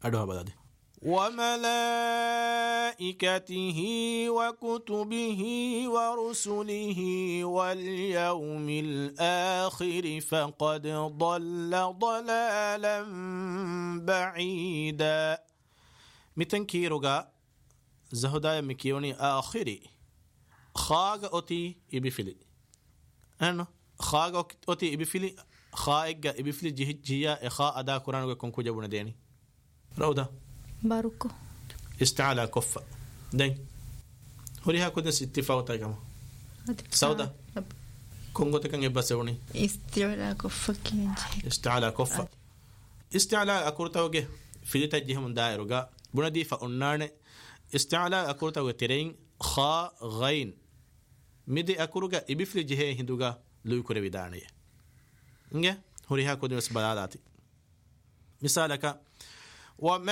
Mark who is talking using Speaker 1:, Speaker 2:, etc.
Speaker 1: أدوها بدادي
Speaker 2: وملائكته وكتبه ورسله واليوم الآخر فقد ضل ضلالا بعيدا. متنكيرغا زهدايا مكيوني آخري خاغ أوتي إبفلي أنا خاغ أوتي إبفلي خايغ إبفلي جهيا إخاء أدا قرآن كونكو جابونا ديني رودا
Speaker 3: باركو
Speaker 2: استعلا كفة دين هوريها كودس اتفاقتا كما سودا كونغو تكن يبسوني
Speaker 3: استعلا كفة
Speaker 2: استعلا كفة استعلا أكورتا وجه في تجيه من دائرة بندي فأنان استعلا أكورتا وترين خا غين مدي أكورجا إبفل جهه هندوجا لو كره بدانية إنجا هوريها كودس بدالاتي مثالك